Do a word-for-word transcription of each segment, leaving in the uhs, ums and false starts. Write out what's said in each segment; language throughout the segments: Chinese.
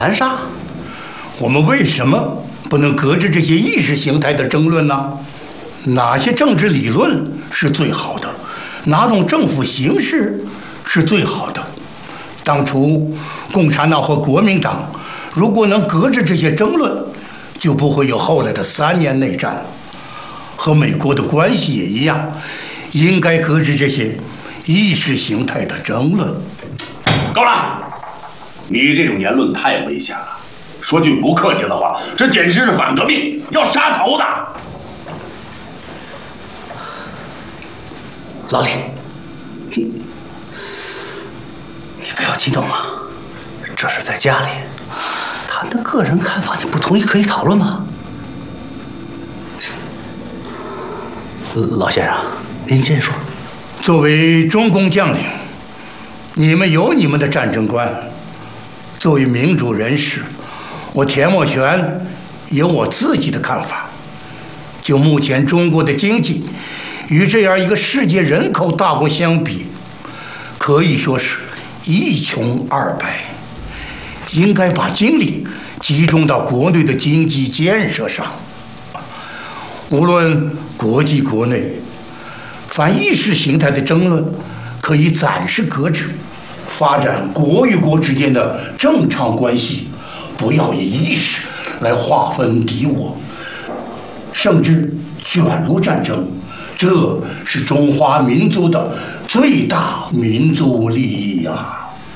残杀？ 我们为什么不能搁置这些意识形态的争论呢？哪些政治理论是最好的？哪种政府形式是最好的？当初共产党和国民党如果能搁置这些争论，就不会有后来的三年内战。和美国的关系也一样，应该搁置这些意识形态的争论。 够了！你这种言论太危险了。说句不客气的话，这简直是反革命，要杀头的。 老李，你你不要激动嘛，这是在家里谈的个人看法，你不同意可以讨论吗？老先生，您先说。 作为中共将领，你们有你们的战争观；作为民主人士，我田默权有我自己的看法。就目前中国的经济与这样一个世界人口大国相比，可以说是一穷二白。应该把精力集中到国内的经济建设上。无论国际国内，凡意识形态的争论可以暂时搁置，发展国与国之间的正常关系，不要以意识来划分敌我，甚至卷入战争。这是中华民族的最大民族利益呀！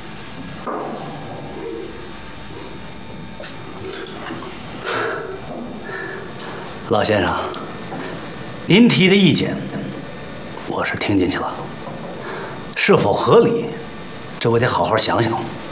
老先生，您提的意见，我是听进去了，是否合理，这我得好好想想。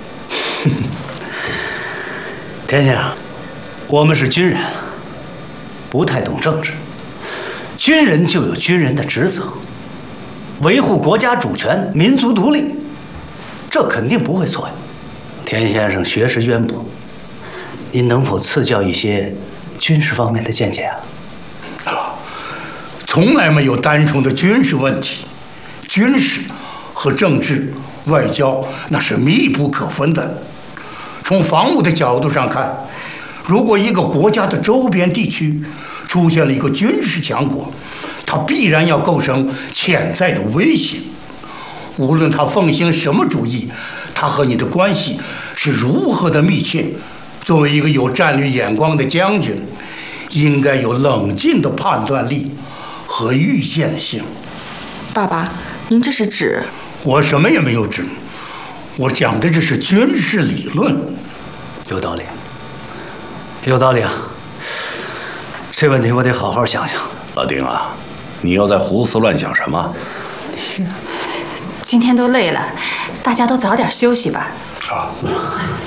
田先生，我们是军人，不太懂政治，军人就有军人的职责，维护国家主权、民族独立，这肯定不会错呀。田先生学识渊博，您能否赐教一些军事方面的见解啊？ 啊，从来没有单纯的军事问题，军事和政治、外交那是密不可分的。从防务的角度上看，如果一个国家的周边地区出现了一个军事强国，它必然要构成潜在的威胁。无论它奉行什么主义，它和你的关系是如何的密切，作为一个有战略眼光的将军，应该有冷静的判断力和预见性。 爸爸，您这是指？ 我什么也没有指，我讲的这是军事理论。 有道理，有道理啊！这问题我得好好想想。 老丁啊，你又在胡思乱想什么？ 今天都累了，大家都早点休息吧。 啊。